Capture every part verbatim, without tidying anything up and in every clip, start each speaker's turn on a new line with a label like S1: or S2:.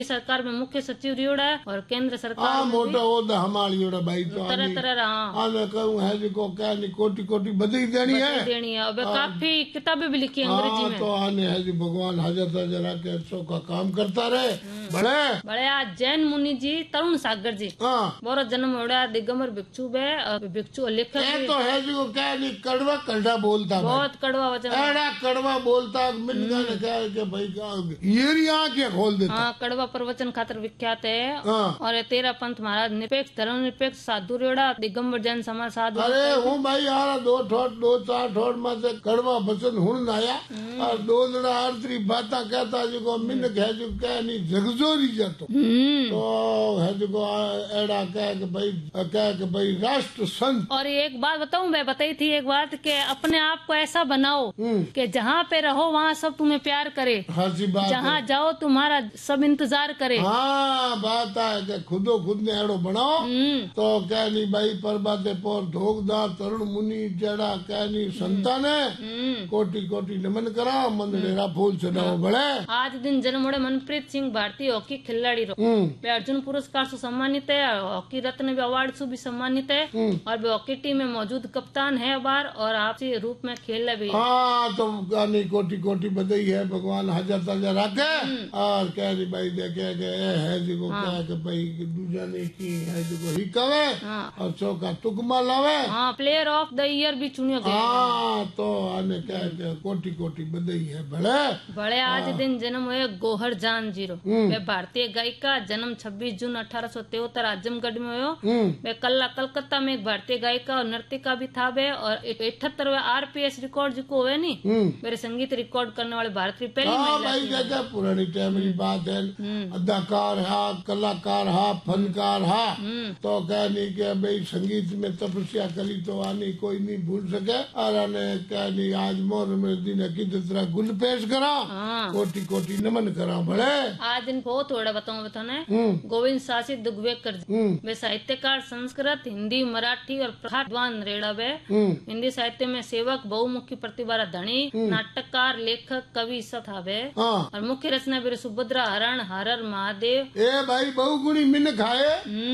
S1: सरकार में मुख्य सचिव रियोड़ा है और केंद्र सरकार
S2: हाँ मोटा होता हमारी योड़ा भाई तो
S1: तरह तरह हाँ
S2: आने कहूँ है जो क्या नहीं कोटि कोटि बधाई देनी है
S1: देनी है। अब काफी किताबें भी लिखी अंग्रेजी में।
S2: तो आने है जो भगवान हाजर जरा के अच्छों का काम करता रहे। बड़े
S1: बड़े आज जैन मुनि जी तरुण सागर जी बोरो जन्म होड़ा दिगंबर भिक्षु बे भिक्षु लेखक
S2: तो है जो क्या नहीं कड़वा कड़वा बोलता
S1: बहुत कड़वा वचन
S2: एड़ा कड़वा बोलता मिनका ने कहा कि भाई ये आंखें खोल देता।
S1: हाँ कड़वा प्रवचन खातर विख्यात है। और तेरा पंथ महाराज निरपेक्ष धर्म निरपेक्ष साधु रेड़ा दिगंबर जैन समाज साधु।
S2: अरे हूँ भाई यार दो ठोट दो चार ठोट में से कड़वा वचन हुन आया और दो जरा अर्त्री बाता कहता जो मिनक है जो कह नहीं जगजोरी जातो तो है जो एड़ा कह के भाई कह के भाई राष्ट्र संत।
S1: और एक बात बताऊं मैं बताई थी एक बात कि अपने आप को ऐसा बनाओ कि जहाँ पे रहो वहाँ सब तुम्हें प्यार करे।
S2: हाँ जी बात
S1: जहाँ जाओ तुम्हारा सब इंतजार करे।
S2: हाँ बात है कि खुदो खुद ने एड़ो बनाओ तो क्या नहीं भाई परबाते पोर धोकदार तरुण मुनि जड़ा क्या नहीं संतान है कोटि कोटि नमन करा मंदिरेरा फूल चढ़ाओ बड़े।
S1: आज दिन जन्म होड़े मनप्रीत सिंह भारतीय हॉकी खिलाड़ी रो वे अर्जुन पुरस्कार से सम्मानित है। हॉकी रत्न अवार्ड से भी सम्मानित है और वे हॉकी टीम में मौजूद कप्तान है बार और आपसी रूप में खेल भी।
S2: हाँ तो नहीं कोटि कोटि बधाई है भगवान हजार ताजा रखे और कह रही भाई देखे गए है जो क्या कि भाई दूजा ने की है जो ही कवे और चौका तुकमा लावे।
S1: हाँ प्लेयर ऑफ द ईयर भी चुनियो गया।
S2: हाँ तो आने क्या कोटि कोटि बधाई है बड़े
S1: बड़े। आज दिन जन्म हुए गोहर जान जीरो वे भारतीय गायिका जन्म छब्बीस जून अठारह सौ तिहत्तर आजमगढ़ में हुयो। वे कल कलकत्ता में एक भारतीय गायिका और नर्तिका भी था वे और अठहत्तर आरपीएस रिकॉर्ड जो हुए नी मेरे संगीत रिकॉर्ड करने वाले भारत की पहली महिला थी।
S2: पुरानी टाइम की बात है अदाकार हा कलाकार हा फनकार हा तो क्या नहीं क्या भाई संगीत में तपस्या करी तो आनी कोई नहीं भूल सके और आने क्या नहीं आज मोर में दिन की तरह गुल पेश करा कोटि कोटि नमन करा बड़े। आज
S1: दिन बहुत थोड़ा बताऊँ बताने गोविंद शासित दुग्वेकर वे साहित्यकार संस्कृत हिंदी मराठी और प्रहारद्वान रेड़ा वे हिंदी साहित्य में सेवक बहुमुखी प्रतिभा धनी नाटककार लेखक कवि सब था वे और मुख्य रचना भी सुभद्रा हरण हरर महादेव।
S2: ए भाई बहुगुणी मिन खाए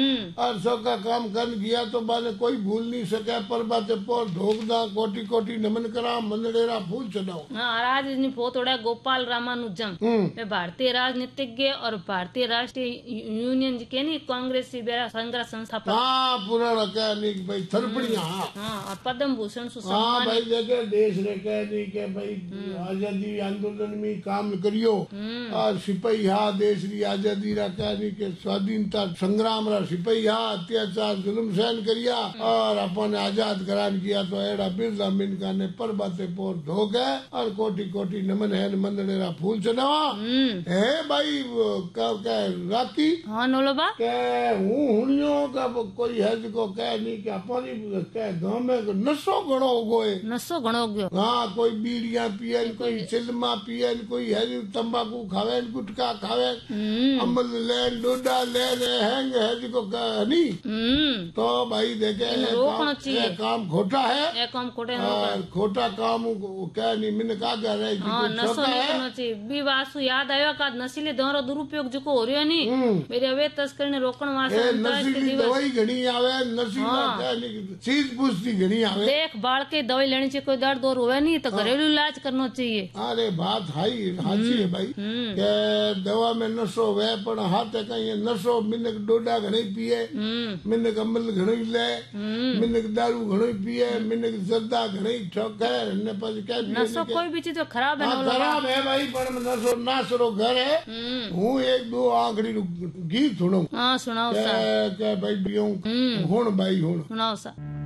S2: और सबका काम कर गया तो बाने कोई भूल नहीं सके पर बाते पोर धोकदा कोटि कोटि नमन करा मंदड़ेरा फूल चढ़ाओ।
S1: हाँ आज बहुत थोड़ा गोपाल रामानुजम वे भारतीय राजनीतिज्ञ और भारतीय राष्ट्रीय यूनियन के नहीं कांग्रेस संग्रह संस्थापक।
S2: हाँ पुराना क्या नहीं भाई थरपड़िया
S1: हाँ और पद्म भूषण
S2: हाँ भाई देखे देश रे कह दी के भाई आजादी आंदोलन में काम करियो और सिपाही हा देश की आजादी रा कह दी के स्वाधीनता संग्राम रा सिपाही हा अत्याचार जुल्म सहन करिया और अपन आजाद करान किया तो एड़ा बिरला मिनका ने पर बाते पोर धो गए और कोटि कोटि नमन है मंदड़ेरा फूल चढ़ावा है भाई क्या क्या राखी
S1: हाँ नोलोबा
S2: क्या हूँ हुनियो का कोई है जो कह नहीं कि अपन क्या गाँव में नशो गणो गोए
S1: नशो गणो गयो।
S2: हाँ कोई बीड़ियाँ पियन कोई चिल्मा पियन कोई है तंबाकू खावे गुटखा खावे अमल ले डोडा ले रहे हैंग है जो नहीं तो भाई देखे काम, काम खोटा है
S1: काम खोटे
S2: खोटा काम क्या नहीं मैंने कहा कर रहे
S1: है। वासु याद आयो का नशीले दवाओं दुरुपयोग जो हो रही नहीं मेरे अवैध तस्करी ने रोकण वास्ते
S2: नशीली दवाई घनी आवे नशीला चीज पूछती घनी आवे
S1: देख बाढ़ के दवाई लेनी चाहिए कोई दर्द और हुआ नहीं तो घरेलू इलाज करना चाहिए।
S2: अरे बात हाई हाची है भाई के दवा में नशो वे पर हाथ कहीं नशो मिनक डोडा घणे पिए मिनक अमल घणो ले मिनक दारू घणो पिए मिनक जर्दा घणे ठोके ने पर क्या
S1: नशो कोई भी चीज खराब है
S2: खराब है भाई पर नशो नासरो घर है हूँ एक दो आखिरी गीत सुनो।
S1: हाँ सुनाओ
S2: क्या भाई बियो हुण भाई हुण
S1: सुनाओ सा।